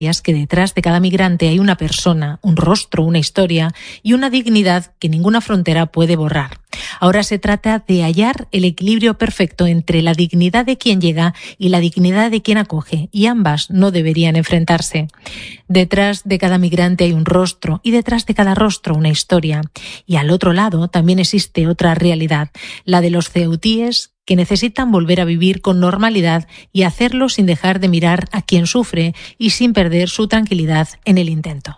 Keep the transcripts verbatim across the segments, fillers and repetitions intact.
que detrás de cada migrante hay una persona, un rostro, una historia y una dignidad que ninguna frontera puede borrar. Ahora se trata de hallar el equilibrio perfecto entre la dignidad de quien llega y la dignidad de quien acoge, y ambas no deberían enfrentarse. Detrás de cada migrante hay un rostro y detrás de cada rostro una historia. Y al otro lado también existe otra realidad, la de los ceutíes que necesitan volver a vivir con normalidad y hacerlo sin dejar de mirar a quien sufre y sin perder su tranquilidad en el intento.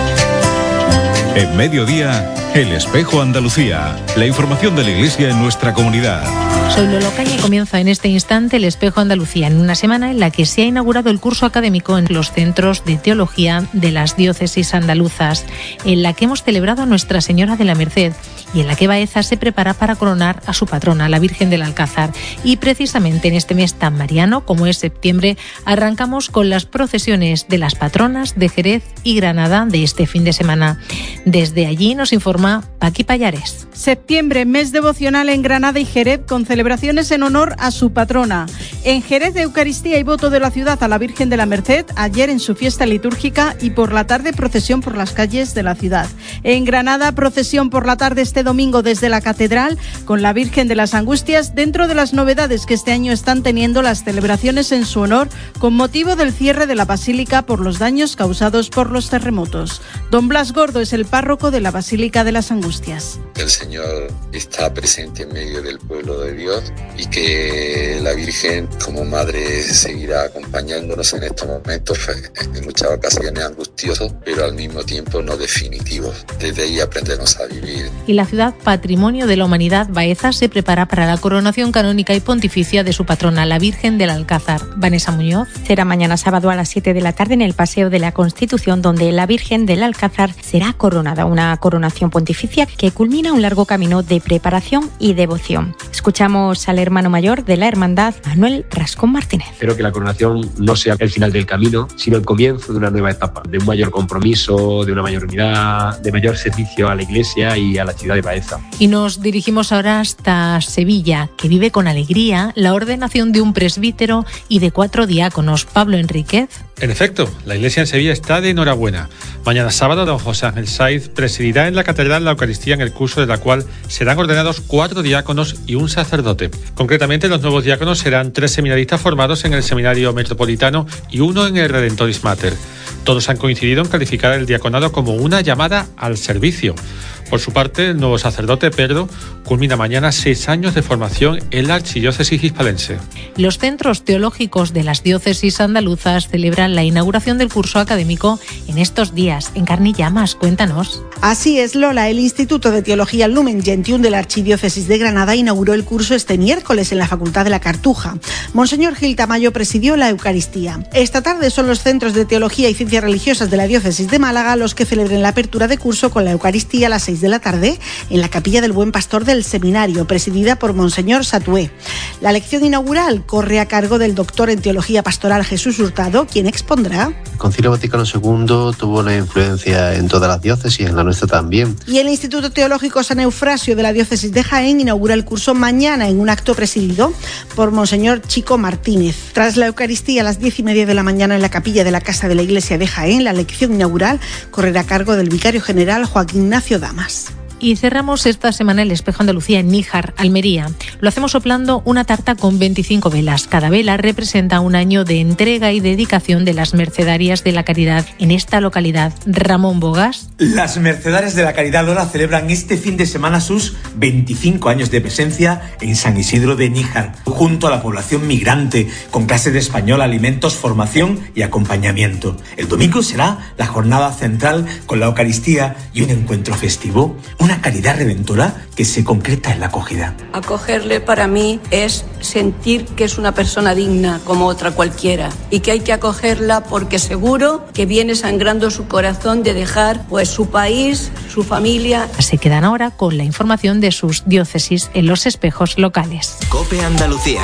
En Mediodía, El Espejo Andalucía. La información de la Iglesia en nuestra comunidad. Soy Lolo Caña y comienza en este instante El Espejo Andalucía, en una semana en la que se ha inaugurado el curso académico en los centros de teología de las diócesis andaluzas, en la que hemos celebrado a Nuestra Señora de la Merced y en la que Baeza se prepara para coronar a su patrona, la Virgen del Alcázar. Y precisamente en este mes tan mariano, como es septiembre, arrancamos con las procesiones de las patronas de Jerez y Granada de este fin de semana. Desde allí nos informa Paqui Pallares. Septiembre, mes devocional en Granada y Jerez, con celebraciones en honor a su patrona. En Jerez, Eucaristía y voto de la ciudad a la Virgen de la Merced, ayer en su fiesta litúrgica, y por la tarde procesión por las calles de la ciudad. En Granada, procesión por la tarde este domingo desde la Catedral con la Virgen de las Angustias, dentro de las novedades que este año están teniendo las celebraciones en su honor con motivo del cierre de la Basílica por los daños causados por los terremotos. Don Blas Gordo es el párroco de la Basílica de las Angustias. El Señor está presente en medio del pueblo de Dios y que la Virgen como madre seguirá acompañándonos en estos momentos, en muchas ocasiones angustiosos, pero al mismo tiempo no definitivos. Desde ahí aprendemos a vivir. Y la ciudad Patrimonio de la Humanidad, Baeza, se prepara para la coronación canónica y pontificia de su patrona, la Virgen del Alcázar. Vanessa Muñoz. Será mañana sábado a las siete de la tarde en el Paseo de la Constitución, donde la Virgen del Alcázar será coronada, una coronación pontificia que culmina un largo camino de preparación y devoción. Escuchamos al hermano mayor de la hermandad, Manuel Rascón Martínez. Espero que la coronación no sea el final del camino, sino el comienzo de una nueva etapa, de un mayor compromiso, de una mayor unidad, de mayor servicio a la Iglesia y a la ciudad de Baeza. Y nos dirigimos ahora hasta Sevilla, que vive con alegría la ordenación de un presbítero y de cuatro diáconos. Pablo Enríquez. En efecto, la Iglesia en Sevilla está de enhorabuena. Mañana sábado, don José Ángel Saiz presidirá en la Catedral la Eucaristía, en el curso de la cual serán ordenados cuatro diáconos y un sacerdote. Concretamente, los nuevos diáconos serán tres seminaristas formados en el Seminario Metropolitano y uno en el Redentoris Mater. Todos han coincidido en calificar el diaconado como una llamada al servicio. Por su parte, el nuevo sacerdote Pedro culmina mañana seis años de formación en la archidiócesis hispalense. Los centros teológicos de las diócesis andaluzas celebran la inauguración del curso académico en estos días. En Carni Llamas, cuéntanos. Así es, Lola. El Instituto de Teología Lumen Gentium de la Archidiócesis de Granada inauguró el curso este miércoles en la Facultad de la Cartuja. Monseñor Gil Tamayo presidió la Eucaristía. Esta tarde son los centros de Teología y Ciencias Religiosas de la Diócesis de Málaga los que celebren la apertura de curso con la Eucaristía a las seis de la tarde en la Capilla del Buen Pastor del Seminario, presidida por Monseñor Satué. La lección inaugural corre a cargo del doctor en Teología Pastoral Jesús Hurtado, quien expondrá. El Concilio Vaticano segundo tuvo una influencia en todas las diócesis, en la nuestra también. Y el Instituto Teológico San Eufrasio de la Diócesis de Jaén inaugura el curso mañana en un acto presidido por Monseñor Chico Martínez. Tras la Eucaristía a las diez y media de la mañana en la capilla de la Casa de la Iglesia de Jaén, la lección inaugural correrá a cargo del vicario general Joaquín Ignacio Damas. Y cerramos esta semana el Espejo Andalucía en Níjar, Almería. Lo hacemos soplando una tarta con veinticinco velas. Cada vela representa un año de entrega y dedicación de las Mercedarias de la Caridad en esta localidad. Ramón Bogas. Las Mercedarias de la Caridad, Lola, celebran este fin de semana sus veinticinco años de presencia en San Isidro de Níjar, junto a la población migrante, con clases de español, alimentos, formación y acompañamiento. El domingo será la jornada central con la Eucaristía y un encuentro festivo. Una caridad redentora que se concreta en la acogida. Acogerle para mí es sentir que es una persona digna como otra cualquiera y que hay que acogerla porque seguro que viene sangrando su corazón de dejar pues su país, su familia. Se quedan ahora con la información de sus diócesis en los espejos locales. COPE Andalucía.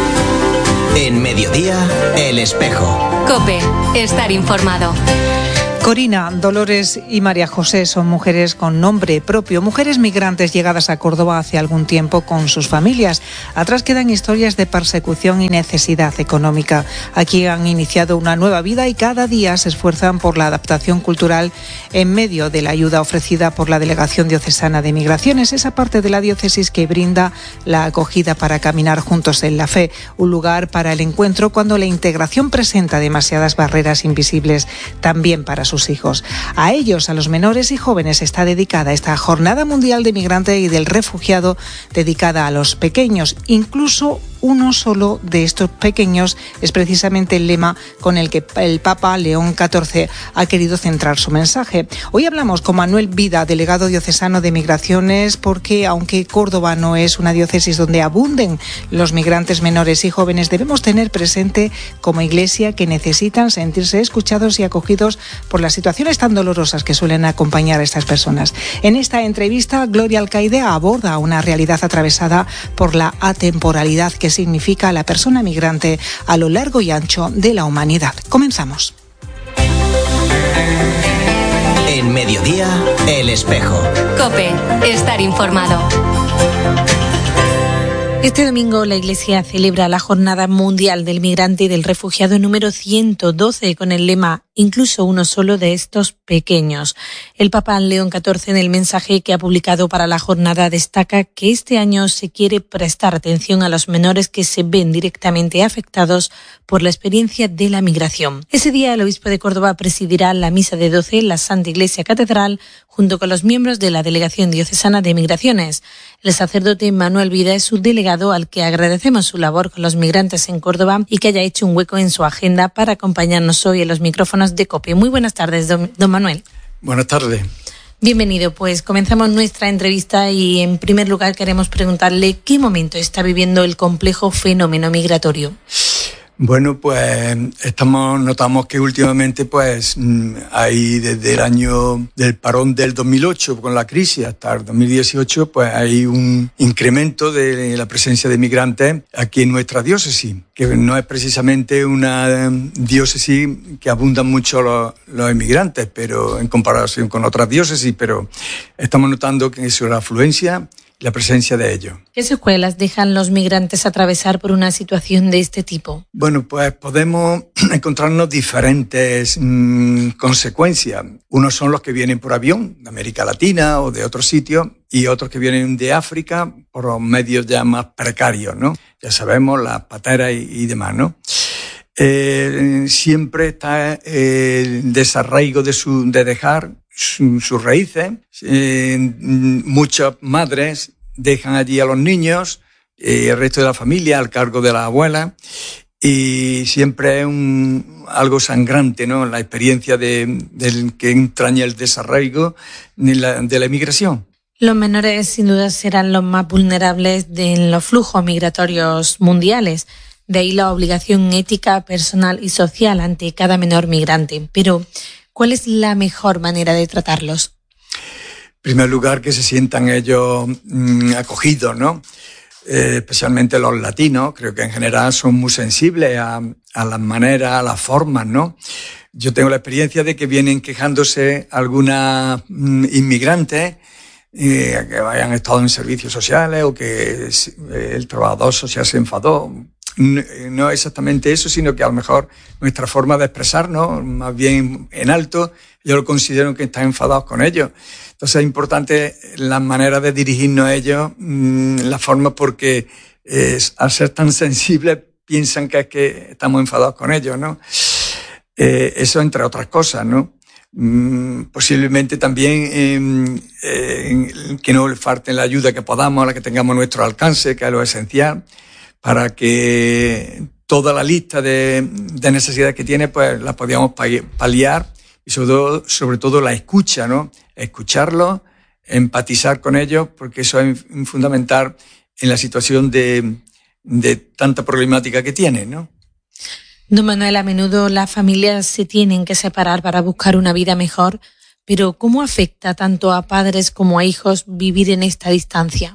En Mediodía, El Espejo. COPE, estar informado. Corina, Dolores y María José son mujeres con nombre propio, mujeres migrantes llegadas a Córdoba hace algún tiempo con sus familias. Atrás quedan historias de persecución y necesidad económica. Aquí han iniciado una nueva vida y cada día se esfuerzan por la adaptación cultural en medio de la ayuda ofrecida por la Delegación Diocesana de Migraciones, esa parte de la diócesis que brinda la acogida para caminar juntos en la fe, un lugar para el encuentro cuando la integración presenta demasiadas barreras invisibles también para sus hijos. A ellos, a los menores y jóvenes, está dedicada esta Jornada Mundial de Migrante y del Refugiado, dedicada a los pequeños. Incluso uno solo de estos pequeños es precisamente el lema con el que el Papa León catorce ha querido centrar su mensaje. Hoy hablamos con Manuel Vida, delegado diocesano de Migraciones, porque aunque Córdoba no es una diócesis donde abunden los migrantes menores y jóvenes, debemos tener presente como Iglesia que necesitan sentirse escuchados y acogidos por las situaciones tan dolorosas que suelen acompañar a estas personas. En esta entrevista, Gloria Alcaide aborda una realidad atravesada por la atemporalidad que significa la persona migrante a lo largo y ancho de la humanidad. Comenzamos. En Mediodía, El Espejo. COPE, estar informado. Este domingo la Iglesia celebra la Jornada Mundial del Migrante y del Refugiado número ciento doce con el lema «Incluso uno solo de estos pequeños». El Papa León catorce, en el mensaje que ha publicado para la jornada, destaca que este año se quiere prestar atención a los menores que se ven directamente afectados por la experiencia de la migración. Ese día el obispo de Córdoba presidirá la misa de doce en la Santa Iglesia Catedral junto con los miembros de la Delegación Diocesana de Migraciones. El sacerdote Manuel Vida es su delegado, al que agradecemos su labor con los migrantes en Córdoba y que haya hecho un hueco en su agenda para acompañarnos hoy en los micrófonos de COPE. Muy buenas tardes, don, don Manuel. Buenas tardes. Bienvenido, pues comenzamos nuestra entrevista y en primer lugar queremos preguntarle qué momento está viviendo el complejo fenómeno migratorio. Bueno, pues estamos notamos que últimamente pues hay desde el año del parón del dos mil ocho con la crisis hasta el dos mil dieciocho pues hay un incremento de la presencia de migrantes aquí en nuestra diócesis, que no es precisamente una diócesis que abundan mucho los, los inmigrantes, pero en comparación con otras diócesis, pero estamos notando que eso, la afluencia, la presencia de ellos. ¿Qué secuelas dejan los migrantes atravesar por una situación de este tipo? Bueno, pues podemos encontrarnos diferentes mmm, consecuencias. Unos son los que vienen por avión, de América Latina o de otros sitios, y otros que vienen de África por los medios ya más precarios, ¿no? Ya sabemos, las pateras y, y demás, ¿no? Eh, siempre está el desarraigo de, su, de dejar sus su raíces. Eh, muchas madres dejan allí a los niños y el resto de la familia al cargo de la abuela, y siempre es un, algo sangrante, ¿no? La experiencia de, de que entraña el desarraigo de la, de la emigración. Los menores sin duda serán los más vulnerables de, en los flujos migratorios mundiales. De ahí la obligación ética, personal y social ante cada menor migrante. Pero, ¿cuál es la mejor manera de tratarlos? En primer lugar, que se sientan ellos mmm, acogidos, ¿no? Eh, especialmente los latinos, creo que en general son muy sensibles a, a las maneras, a las formas, ¿no? Yo tengo la experiencia de que vienen quejándose algunas mmm, inmigrantes eh, que hayan estado en servicios sociales o que el trabajador social se enfadó. No exactamente eso, sino que a lo mejor nuestra forma de expresarnos, más bien en alto, yo lo considero que están enfadados con ellos. Entonces es importante la manera de dirigirnos a ellos, la forma, porque eh, al ser tan sensibles piensan que es que estamos enfadados con ellos, ¿no? Eh, eso entre otras cosas, ¿no? Mm, posiblemente también eh, eh, que no les falte la ayuda que podamos, la que tengamos a nuestro alcance, que es lo esencial, para que toda la lista de, de necesidades que tiene, pues la podíamos paliar, y sobre todo, sobre todo la escucha, ¿no? Escucharlos, empatizar con ellos, porque eso es fundamental en la situación de, de tanta problemática que tienen, ¿no? Don Manuel, a menudo las familias se tienen que separar para buscar una vida mejor, pero ¿cómo afecta tanto a padres como a hijos vivir en esta distancia?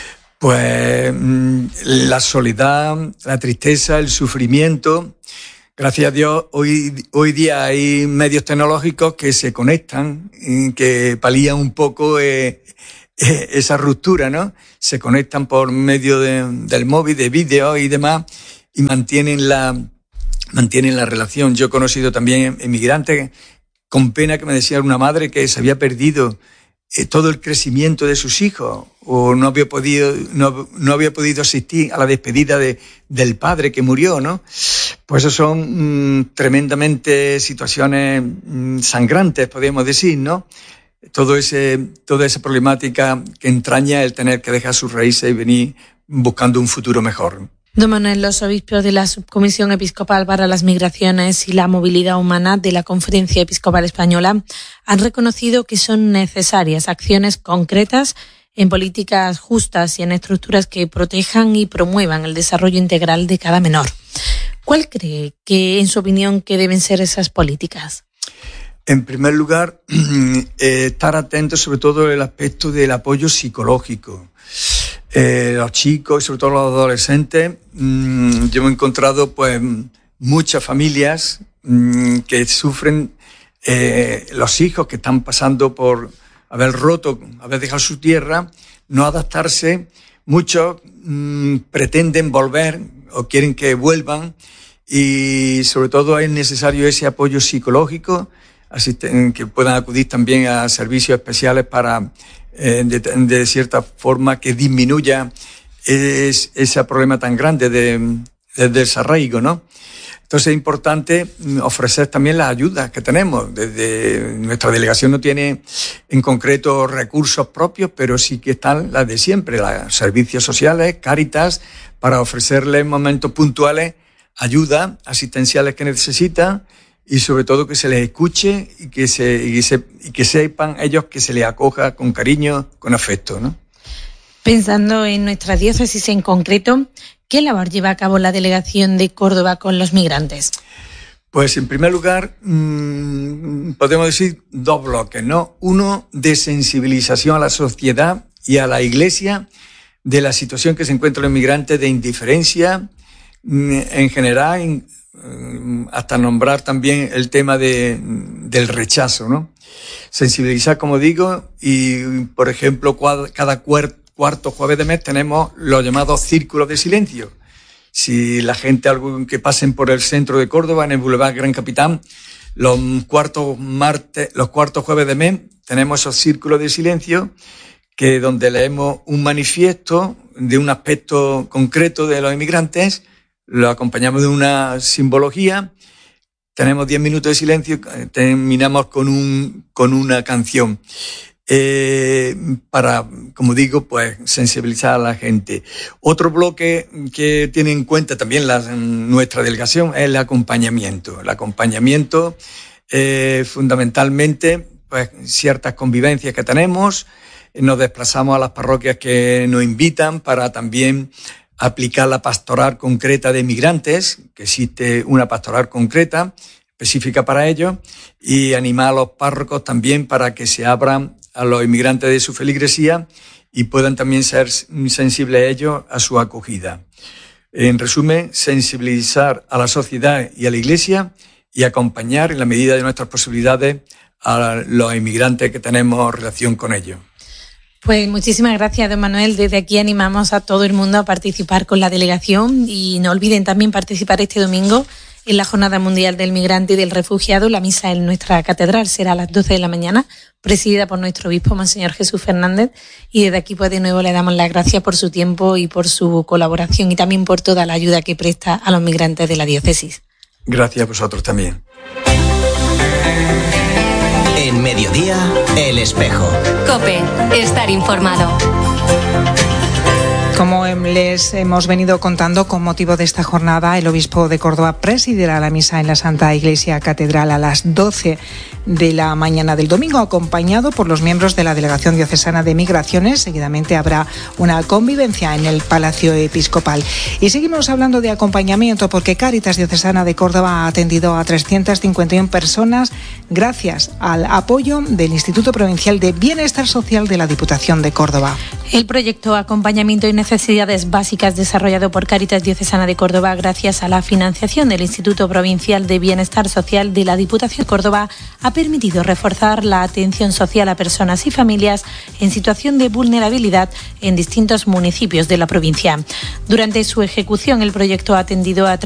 Pues la soledad, la tristeza, el sufrimiento Gracias a Dios, hoy, hoy día hay medios tecnológicos que se conectan, que palían un poco eh, eh, esa ruptura, ¿no? Se conectan por medio de, del móvil, de vídeo y demás, y mantienen la, mantienen la relación. Yo he conocido también inmigrantes con pena que me decía una madre que se había perdido eh, todo el crecimiento de sus hijos, o no había podido, no, no había podido asistir a la despedida de, del padre que murió, ¿no? Pues eso son mmm, tremendamente situaciones mmm, sangrantes, podríamos decir, ¿no? Todo ese, toda esa problemática que entraña el tener que dejar sus raíces y venir buscando un futuro mejor. Don Manuel, los obispos de la Subcomisión Episcopal para las Migraciones y la Movilidad Humana de la Conferencia Episcopal Española han reconocido que son necesarias acciones concretas en políticas justas y en estructuras que protejan y promuevan el desarrollo integral de cada menor. ¿Cuál cree que, en su opinión, que deben ser esas políticas? En primer lugar, eh, estar atentos sobre todo al aspecto del apoyo psicológico. Eh, los chicos y sobre todo los adolescentes, mmm, yo me he encontrado pues muchas familias mmm, que sufren, eh, los hijos que están pasando por haber roto, haber dejado su tierra, no adaptarse. Muchos mmm, pretenden volver o quieren que vuelvan, y sobre todo es necesario ese apoyo psicológico, asisten, que puedan acudir también a servicios especiales para, eh, de, de cierta forma, que disminuya es, ese problema tan grande de, de desarraigo, ¿no? Entonces es importante ofrecer también las ayudas que tenemos. Desde nuestra delegación no tiene en concreto recursos propios, pero sí que están las de siempre, los servicios sociales, Cáritas, para ofrecerles en momentos puntuales ayudas asistenciales que necesitan, y sobre todo que se les escuche y que, se, y se, y que sepan ellos que se les acoja con cariño, con afecto, ¿no? Pensando en nuestra diócesis en concreto, ¿qué labor lleva a cabo la delegación de Córdoba con los migrantes? Pues en primer lugar, mmm, podemos decir dos bloques, ¿no? Uno, de sensibilización a la sociedad y a la Iglesia de la situación que se encuentran los migrantes, de indiferencia mmm, en general, en, hasta nombrar también el tema de, del rechazo, ¿no? Sensibilizar, como digo, y por ejemplo, cada cuarto jueves de mes tenemos los llamados círculos de silencio. Si la gente algo que pasen por el centro de Córdoba, en el Boulevard Gran Capitán, los cuartos martes, los cuartos jueves de mes tenemos esos círculos de silencio, que donde leemos un manifiesto de un aspecto concreto de los inmigrantes, lo acompañamos de una simbología, tenemos diez minutos de silencio, terminamos con un con una canción eh, para, como digo, pues sensibilizar a la gente. Otro bloque que tiene en cuenta también la, nuestra delegación es el acompañamiento. El acompañamiento eh, fundamentalmente, pues ciertas convivencias que tenemos, nos desplazamos a las parroquias que nos invitan para también aplicar la pastoral concreta de migrantes, que existe una pastoral concreta, específica para ellos, y animar a los párrocos también para que se abran a los inmigrantes de su feligresía y puedan también ser sensibles ellos a su acogida. En resumen, sensibilizar a la sociedad y a la Iglesia y acompañar en la medida de nuestras posibilidades a los inmigrantes que tenemos relación con ellos. Pues muchísimas gracias, don Manuel. Desde aquí animamos a todo el mundo a participar con la delegación, y no olviden también participar este domingo en la Jornada Mundial del Migrante y del Refugiado. La misa en nuestra catedral será a las doce de la mañana, presidida por nuestro obispo, Monseñor Jesús Fernández, y desde aquí pues de nuevo le damos las gracias por su tiempo y por su colaboración, y también por toda la ayuda que presta a los migrantes de la diócesis. Gracias a vosotros también. En Mediodía, El Espejo. COPE, estar informado. Como les hemos venido contando, con motivo de esta jornada, el obispo de Córdoba presidirá la misa en la Santa Iglesia Catedral a las doce de la mañana del domingo, acompañado por los miembros de la Delegación Diocesana de Migraciones. Seguidamente habrá una convivencia en el Palacio Episcopal. Y seguimos hablando de acompañamiento, porque Cáritas Diocesana de Córdoba ha atendido a trescientas cincuenta y una personas gracias al apoyo del Instituto Provincial de Bienestar Social de la Diputación de Córdoba. El proyecto Acompañamiento y Necesidades unidades básicas desarrollado por Cáritas Diocesana de Córdoba gracias a la financiación del Instituto Provincial de Bienestar Social de la Diputación de Córdoba ha permitido reforzar la atención social a personas y familias en situación de vulnerabilidad en distintos municipios de la provincia. Durante su ejecución, el proyecto ha atendido a